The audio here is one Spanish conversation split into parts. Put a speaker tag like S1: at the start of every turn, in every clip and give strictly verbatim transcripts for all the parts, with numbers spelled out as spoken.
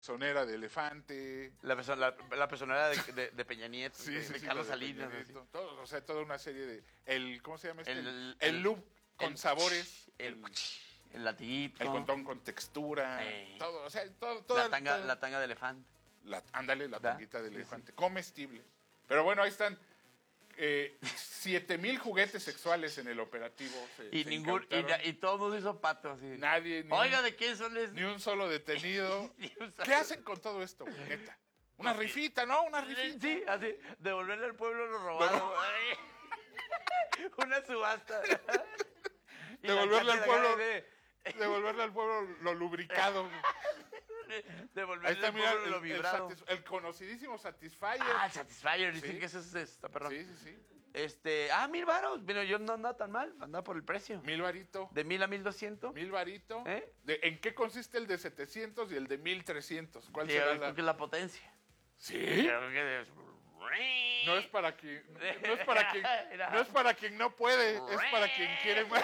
S1: Sonera de Elefante.
S2: La, person la, la personera de, de, de Peña Nieto,
S1: sí,
S2: de,
S1: sí,
S2: de
S1: sí,
S2: Carlos
S1: de
S2: Salinas.
S1: Peña Nieto, todo, o sea, toda una serie de... El, ¿Cómo se llama este?
S2: El,
S1: el,
S2: el,
S1: el look con
S2: el,
S1: sabores.
S2: El, el, el latiguito.
S1: El condón con textura. Eh, todo, o sea, todo...
S2: Toda, la, tanga, todo, la tanga de elefante.
S1: La, ándale, la ¿Da? tanguita de elefante. Sí, sí. Comestible. Pero bueno, ahí están... Eh, siete mil juguetes sexuales en el operativo. Se,
S2: y,
S1: se
S2: ningún, y, ya, y todo el mundo hizo pato. Así.
S1: Nadie. Ni
S2: Oiga,
S1: un,
S2: ¿de quién son les...
S1: Ni un solo detenido. un solo... ¿Qué hacen con todo esto, güey? Neta. Una rifita, ¿no? Una rifita.
S2: Sí, así. Devolverle al pueblo lo robado. No. Una subasta.
S1: Devolverle al pueblo. De... Devolverle al pueblo lo lubricado.
S2: Devolverle al pueblo
S1: el,
S2: lo vibrado.
S1: El, el conocidísimo Satisfyer.
S2: Ah, Satisfyer. Dicen
S1: sí.
S2: que eso es esta, perdón.
S1: Sí, sí, sí.
S2: Este, ah, mil varos. Bueno, yo no andaba tan mal, andaba por el precio.
S1: Mil varito.
S2: De mil a mil doscientos.
S1: Mil varito.
S2: ¿Eh?
S1: De, ¿En qué consiste el de setecientos y el de mil trescientos? ¿Cuál
S2: sí,
S1: será
S2: la...
S1: la...?
S2: que la potencia.
S1: ¿Sí? Creo que es... No es para quien no, no es para quien no es para quien no puede, es para quien quiere más.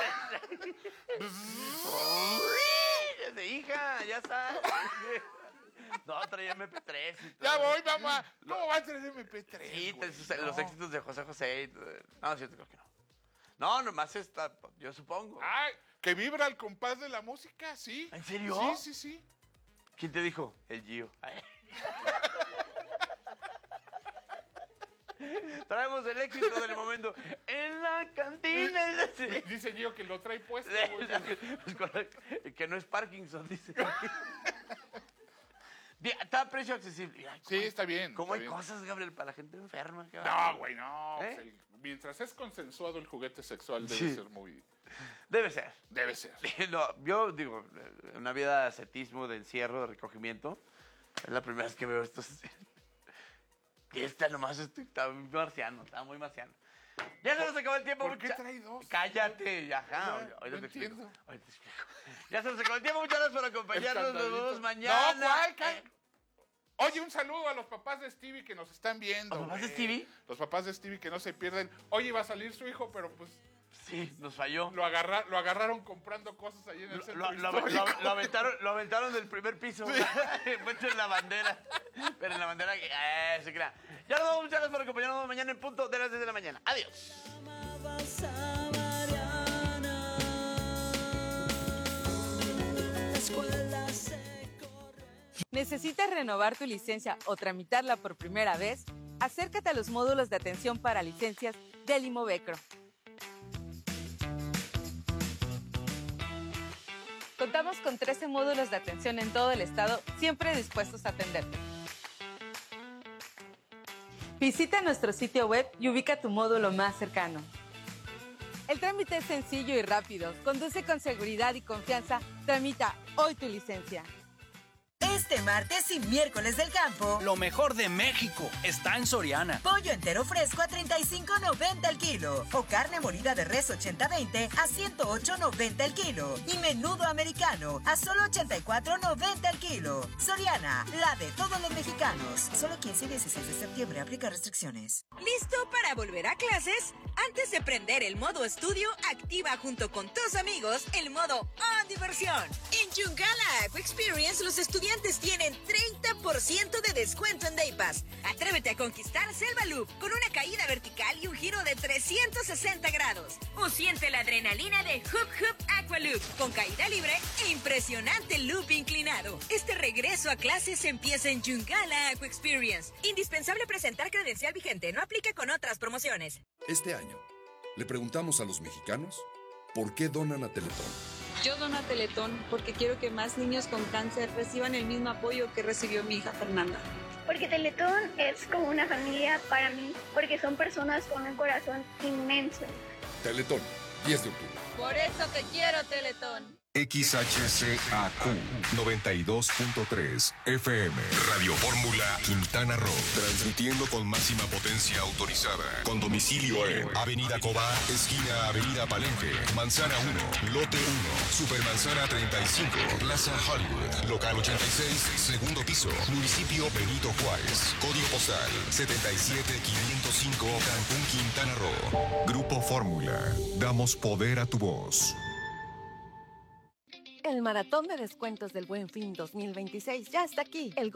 S2: De hija, ya está. No, traía eme pe tres y todo.
S1: Ya voy, mamá. ¿Cómo va a traer eme pe tres?
S2: Sí,
S1: güey?
S2: los no. éxitos de José José y todo. No, cierto, creo que no. No, nomás está, yo supongo.
S1: Ah, que vibra al compás de la música, sí.
S2: ¿En serio?
S1: Sí, sí, sí.
S2: ¿Quién te dijo? El Gio. Traemos el éxito del momento en la cantina.
S1: Dice Gio que lo trae puesto.
S2: Que no es Parkinson, dice. Está a precio accesible. Ay,
S1: sí, está bien.
S2: ¿Cómo
S1: está
S2: hay
S1: bien.
S2: cosas, Gabriel, para la gente enferma?
S1: No, güey, no.
S2: ¿Eh?
S1: O sea, mientras es consensuado el juguete sexual, debe
S2: sí.
S1: ser muy...
S2: Debe ser.
S1: Debe ser.
S2: No, yo digo, una vida de ascetismo, de encierro, de recogimiento, es la primera vez que veo esto. Y esta nomás está muy marciano, está muy marciano. Ya se nos acabó el tiempo.
S1: ¿Por qué trae dos?
S2: Cállate, ajá.
S1: No,
S2: Hoy
S1: no
S2: te
S1: entiendo.
S2: explico. Hoy te explico. Ya se nos acabó el tiempo. Muchas gracias por acompañarnos. Nos vemos mañana.
S1: No, ¿cuál? Eh. Oye, un saludo a los papás de Stevie que nos están viendo.
S2: ¿Los papás
S1: güey.
S2: de Stevie?
S1: Los papás de Stevie que no se pierden. Oye, va a salir su hijo, pero pues...
S2: Sí, nos falló.
S1: Lo, agarra, lo agarraron comprando cosas ahí en el centro
S2: lo, lo, lo, lo, aventaron, lo aventaron del primer piso. Sí. Puesto en la bandera. Pero en la bandera que... Eh, se crea. Ya nos vamos, muchas gracias por acompañarnos mañana en punto de las diez de la mañana. Adiós.
S3: ¿Necesitas renovar tu licencia o tramitarla por primera vez? Acércate a los módulos de atención para licencias del Imovecro. Contamos con trece módulos de atención en todo el estado, siempre dispuestos a atenderte. Visita nuestro sitio web y ubica tu módulo más cercano. El trámite es sencillo y rápido. Conduce con seguridad y confianza. Tramita hoy tu licencia.
S4: Este martes y miércoles del campo,
S5: lo mejor de México está en Soriana.
S4: Pollo entero fresco a treinta y cinco noventa el kilo. O carne molida de res ochenta veinte a ciento ocho noventa el kilo. Y menudo americano a solo ochenta y cuatro noventa el kilo. Soriana, la de todos los mexicanos. Solo quince y dieciséis de septiembre, aplica restricciones.
S6: ¿Listo para volver a clases? Antes de prender el modo estudio, activa junto con tus amigos el modo On Diversión. En Yungala Aqua Experience, los estudiantes tienen treinta por ciento de descuento en Day Pass. Atrévete a conquistar Selva Loop con una caída vertical y un giro de trescientos sesenta grados. O siente la adrenalina de Hoop Hoop Aqua Loop con caída libre e impresionante loop inclinado. Este regreso a clases empieza en Yungala Aqua Experience. Indispensable presentar credencial vigente. No aplica con otras promociones.
S7: Este año, le preguntamos a los mexicanos por qué donan a Teletón.
S8: Yo dono a Teletón porque quiero que más niños con cáncer reciban el mismo apoyo que recibió mi hija Fernanda.
S9: Porque Teletón es como una familia para mí, porque son personas con un corazón inmenso.
S7: Teletón, diez de octubre.
S8: Por eso te quiero, Teletón.
S10: X H C A Q noventa y dos punto tres F M Radio Fórmula Quintana Roo, transmitiendo con máxima potencia autorizada, con domicilio en Avenida Cobá, esquina Avenida Palenque, Manzana uno, Lote uno, Supermanzana treinta y cinco, Plaza Hollywood, Local ochenta y seis, segundo piso, Municipio Benito Juárez, Código postal setenta y siete quinientos cinco, Cancún, Quintana Roo. Grupo Fórmula, damos poder a tu voz.
S11: El maratón de descuentos del Buen Fin dos mil veintiséis ya está aquí. El